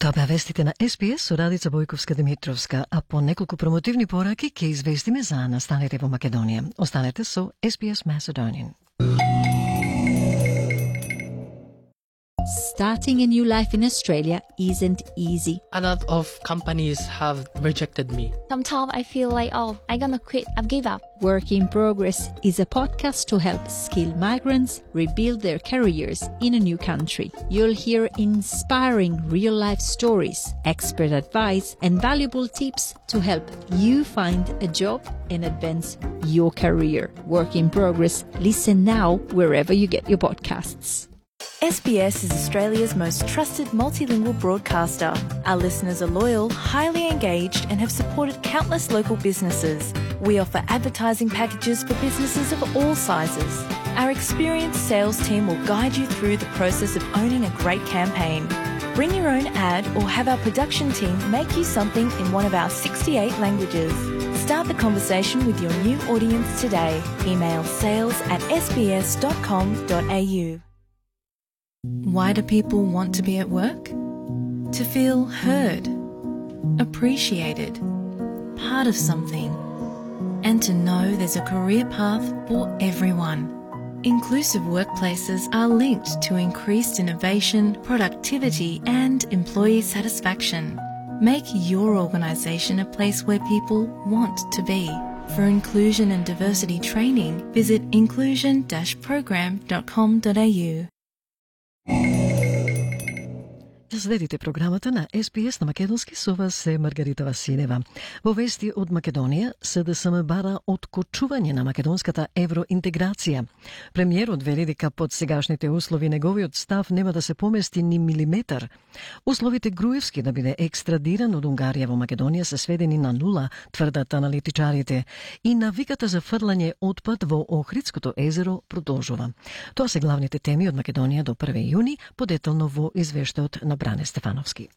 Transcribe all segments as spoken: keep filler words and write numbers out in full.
Тоа беа вестите на Ес Би Ес со Радица Бојковска-Димитровска, а по неколку промотивни пораки ќе известиме за настаните во Македонија. Останете со Ес Би Ес Macedonian. Starting a new life in Australia isn't easy. A lot of companies have rejected me. Sometimes I feel like, oh, I'm gonna quit, I've give up. Work in Progress is a podcast to help skilled migrants rebuild their careers in a new country. You'll hear inspiring real-life stories, expert advice, and valuable tips to help you find a job and advance your career. Work in Progress. Listen now wherever you get your podcasts. S B S is Australia's most trusted multilingual broadcaster. Our listeners are loyal, highly engaged, and have supported countless local businesses. We offer advertising packages for businesses of all sizes. Our experienced sales team will guide you through the process of owning a great campaign. Bring your own ad or have our production team make you something in one of our sixty-eight languages. Start the conversation with your new audience today. Email sales at s b s dot com dot a u. Why do people want to be at work? To feel heard, appreciated, part of something, and to know there's a career path for everyone. Inclusive workplaces are linked to increased innovation, productivity, and employee satisfaction. Make your organisation a place where people want to be. For inclusion and diversity training, visit inclusion dash program dot com dot a u. Следите програмата на Ес Би Ес на македонски, со вас е Маргарита Василева. Во вести од Македонија, Се Де Се Ем бара откочување на македонската евроинтеграција. Премиерот вели дека под сегашните услови неговиот став нема да се помести ни милиметар. Условите Груевски да биде екстрадиран од Унгарија во Македонија се сведени на нула, тврдат аналитичарите, и навиката за фрлање отпад во Охридското езеро продолжува. Тоа се главните теми од Македонија до први јуни, подетално во извештајот на Бране Стефановски.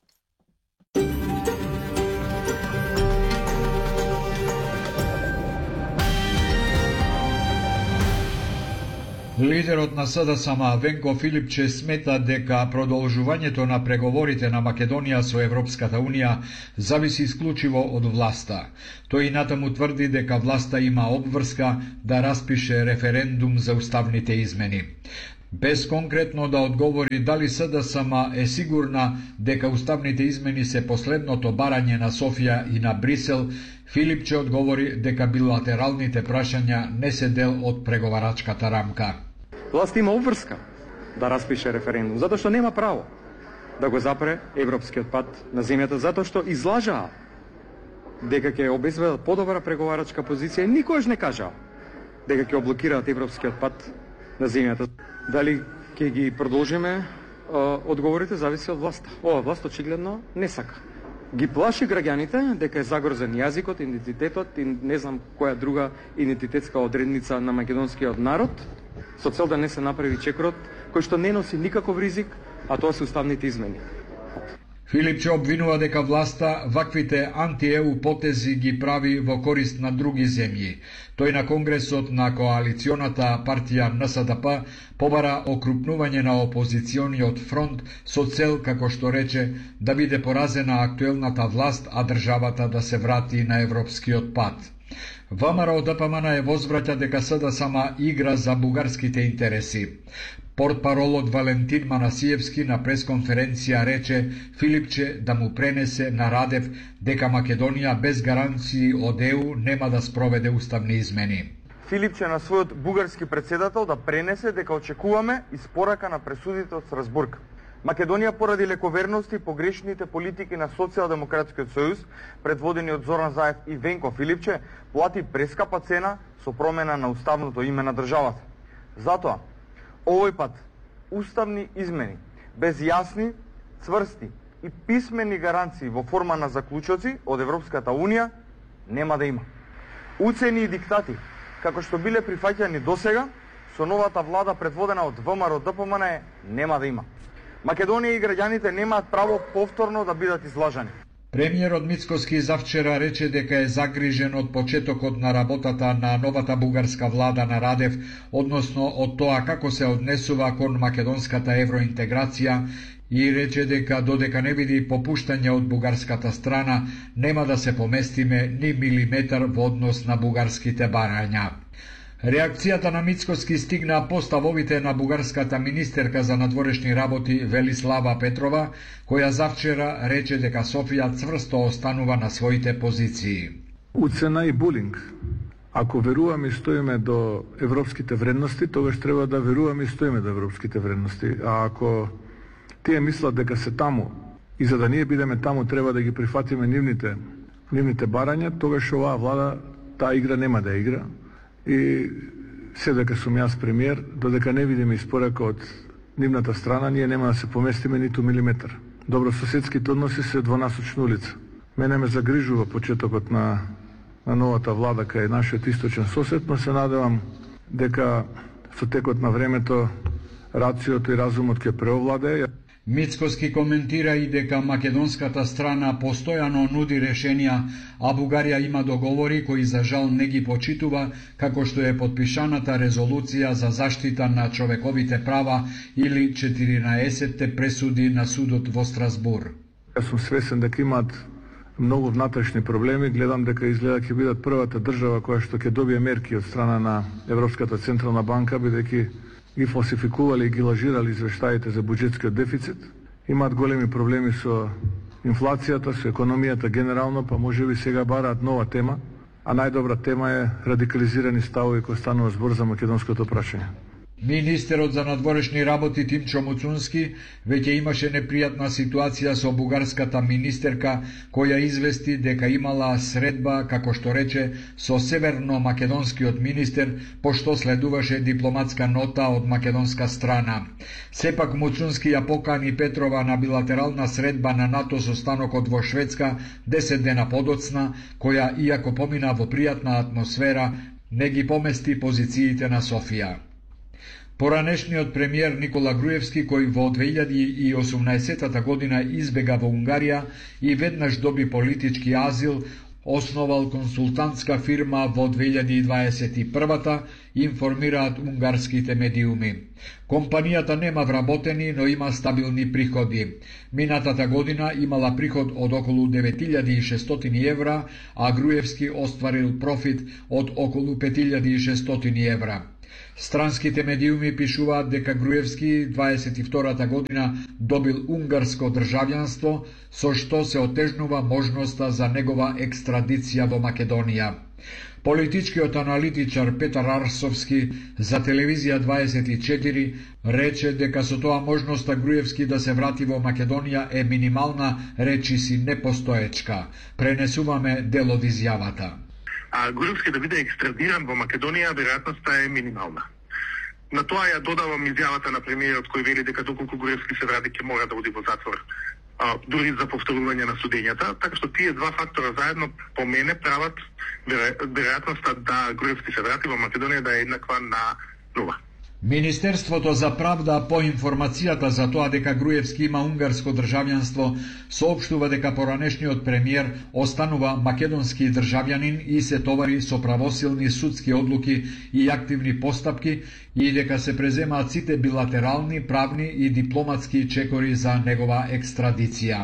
Лидерот на Се Де Се Ем Венко Филипче смета дека продолжувањето на преговорите на Македонија со Европската Унија зависи исклучиво од власта. Тој и натаму тврди дека власта има обврска да распише референдум за уставните измени. Без конкретно да одговори дали Се Де Се Ем е сигурна дека уставните измени се последното барање на Софија и на Брисел, Филипче одговори дека билатералните прашања не се дел од преговарачката рамка. Власта има обврска да распише референдум, затоа што нема право да го запре европскиот пат на земјата, затоа што излажаа дека ќе обезбедат подобра преговарачка позиција и никогаш не кажаа дека ќе облокираат европскиот пат на земјата. Дали ќе ги продолжиме, одговорите зависи од власта. Ова власт очигледно не сака. Ги плаши граѓаните дека е загрозен јазикот, идентитетот и не знам која друга идентитетска одредница на македонскиот народ, со цел да не се направи чекорот кој што не носи никаков ризик, а тоа се уставните измени. Филипче обвинува дека власта ваквите анти-ЕУ потези ги прави во корист на други земји. Тој на Конгресот на коалиционата партија Ен Ес Д П побара окрупнување на опозициониот фронт со цел, како што рече, да биде поразена актуелната власт, а државата да се врати на европскиот пат. ВМРО Д П М Н е возвраќа дека Се Де Се Ем игра за бугарските интереси. Портпаролот Валентин Манасиевски на пресконференција рече Филипче да му пренесе на Радев дека Македонија без гаранции од ЕУ нема да спроведе уставни измени. Филипче на својот бугарски председател да пренесе дека очекуваме испорака на пресудите од Страсбург. Македонија поради лековерност и погрешните политики на Социјалдемократскиот сојуз, предводени од Зоран Заев и Венко Филипче, плати прескапа цена со промена на уставното име на државата. Затоа, овој пат, уставни измени, без јасни, цврсти и писмени гаранции во форма на заклучоци од Европската Унија, нема да има. Уцени и диктати, како што биле прифаќани досега, со новата влада предводена од ВМРО Д П М Н, нема да има. Македонија и граѓаните немаат право повторно да бидат излажани. Премиерот Мицкоски завчера рече дека е загрижен од почетокот на работата на новата бугарска влада на Радев, односно од тоа како се однесува кон македонската евроинтеграција и рече дека додека не види попуштање од бугарската страна, нема да се поместиме ни милиметар во однос на бугарските барања. Реакцијата на Мицкоски стигна по ставовите на бугарската министерка за надворешни работи Велислава Петрова, која завчера рече дека Софија цврсто останува на своите позиции. Уцена и булинг. Ако веруваме и стоиме до европските вредности, тогаш треба да веруваме и стоиме до европските вредности. А ако тие мислат дека се таму и за да ние бидеме таму треба да ги прифатиме нивните, нивните барања, тогаш оваа влада таа игра нема да игра. И се дека сум јас премиер, додека не видиме испорака од нивната страна, ние нема да се поместиме ниту милиметар. Добрососедските односи се двонасочна улица. Мене ме загрижува почетокот на, на новата влада кај нашиот источен сосед, но се надевам дека со текот на времето рациото и разумот ќе преовладее. Мицкоски коментира и дека македонската страна постојано нуди решенија, а Бугарија има договори кои за жал не ги почитува, како што е подпишаната резолуција за заштита на човековите права или четиринаесетте пресуди на судот во Страсбур. Јас сум свесен дека имаат многу внатрешни проблеми, гледам дека изгледа ќе бидат првата држава која што ќе добие мерки од страна на Европската централна банка, бидејќи ги фалсификували и ги лажирали извештаите за буџетскиот дефицит. Имаат големи проблеми со инфлацијата, со економијата генерално, па можеби сега бараат нова тема, а најдобра тема е радикализирани ставови кои станува збор за македонското прашање. Министерот за надворешни работи Тимчо Муцунски веќе имаше непријатна ситуација со бугарската министерка која извести дека имала средба, како што рече, со северно-македонскиот министер, пошто следуваше дипломатска нота од македонска страна. Сепак Муцунски ја покани Петрова на билатерална средба на НАТО со станокот во Шведска десет дена подоцна, која, иако помина во пријатна атмосфера, не ги помести позициите на Софија. Поранешниот премиер Никола Груевски, кој во две илјади и осумнаесетта година избега во Унгарија и веднаш доби политички азил, основал консултантска фирма во две илјади и дваесет и првата, информираат унгарските медиуми. Компанијата нема вработени, но има стабилни приходи. Минатата година имала приход од околу девет илјади и шестстотини евра, а Груевски остварил профит од околу пет илјади и шестстотини евра. Странските медиуми пишуваат дека Груевски дваесет и втората година добил унгарско државјанство, со што се отежнува можноста за негова екстрадиција во Македонија. Политичкиот аналитичар Петар Арсовски за телевизија дваесет и четири рече дека со тоа можноста Груевски да се врати во Македонија е минимална, речиси непостоечка. Пренесуваме дел од изјавата. А Груевски да биде екстрадиран во Македонија, веројатноста е минимална. На тоа ја додавам изјавата на премиерот кој вели дека доколку Груевски се врати ќе мора да оди во затвор, а, дури за повторување на судењата, така што тие два фактора заедно по мене прават веројатноста да Груевски се врати во Македонија да е еднаква на нула. Министерството за правда по информацијата за тоа дека Груевски има унгарско државјанство соопштува дека поранешниот премиер останува македонски државјанин и се товари со правосилни судски одлуки и активни постапки и дека се преземаат сите билатерални, правни и дипломатски чекори за негова екстрадиција.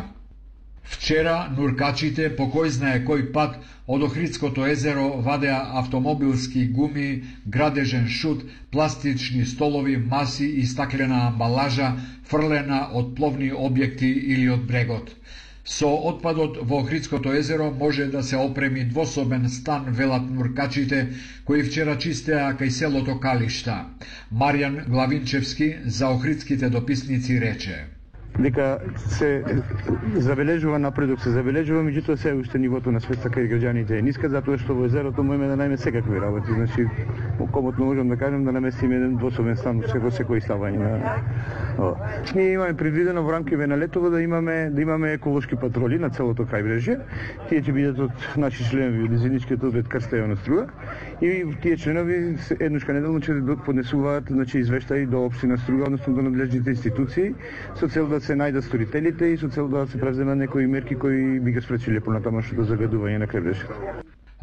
Вчера нуркачите по кој знае кој пат од Охридското езеро вадеа автомобилски гуми, градежен шут, пластични столови, маси и стаклена амбалажа фрлена од пловни објекти или од брегот. Со отпадот во Охридското езеро може да се опреми двособен стан, велат нуркачите, кои вчера чистеа кај селото Калишта. Маријан Главинчевски за Охридските дописници рече дека се забележува напредок, се забележува, меѓутоа се уште нивото на свеста кај граѓаните е ниска, затоа што во езерото можеме да најме секакви работи. Значи, комотно можам да кажем да наместиме еден двособен стан во секој ставање на ова. Ние имаме предвидено во рамките на летово да имаме да имаме еколошки патроли на целото крајбрежје. Тие ќе бидат од наши членови од Изидничкиот одред Крстејона Струга и тие членови еднушка неделно ќе поднесуваат, значи, извештаи до општина Струга, односно до надлежните институции, со цел да се најдат сторителите и со цел да се преземат некои мерки кои би ги спречиле понатамошното загадување на крајбрежјето.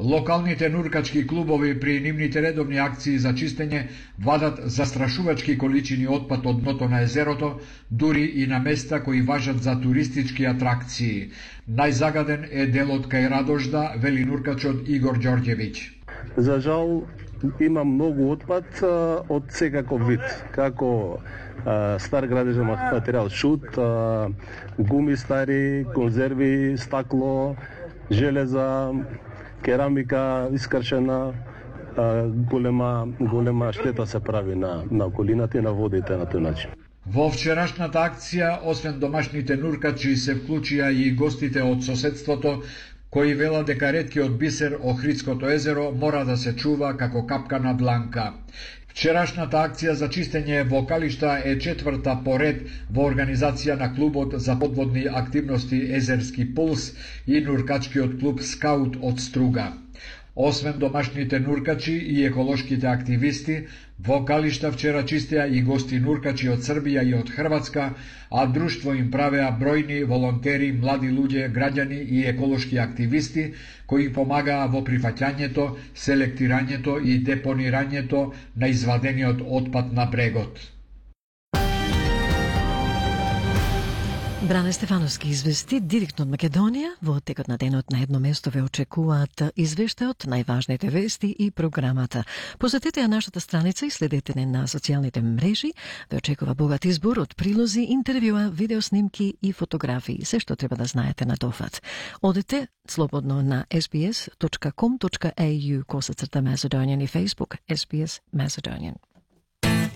Локалните нуркачки клубови при нивните редовни акции за чистење вадат застрашувачки количини отпад од дното на езерото, дури и на места кои важат за туристички атракции. Најзагаден е делот кај Радожда, вели нуркачот Игор Ѓорѓевиќ. За жал има многу отпад а, од секаков вид, како а, стар градежен материјал, шут, а, гуми стари, конзерви, стакло, железа, керамика искршена, а, голема голема штета се прави на на околината и на водите на тој начин. Во вчерашната акција, освен домашните нуркачи, се вклучија и гостите од соседството, кои вела дека реткиот бисер Охридското езеро мора да се чува како капка на дланка. Вчерашната акција за чистење во калишта е четврта поред во организација на клубот за подводни активности Езерски пулс и нуркачкиот клуб Скаут од Струга. Освен домашните нуркачи и еколошките активисти, во калишта вчера чистеа и гости нуркачи од Србија и од Хрватска, а друштво им правеа бројни волонтери, млади луѓе, граѓани и еколошки активисти, кои помагаа во прифаќањето, селектирањето и депонирањето на извадениот отпад на брегот. Бране Стефановски извести директно од Македонија. Во текот на денот на едно место ве очекуваат извештајот, најважните вести и програмата. Посетете ја нашата страница и следете не на социјалните мрежи. Ве очекува богат избор од прилози, интервјуа, видеоснимки и фотографии. Се што треба да знаете на дофат. Одете слободно на ес би ес точка ком точка ей ю косацрта Macedonian и Facebook ес би ес Macedonian.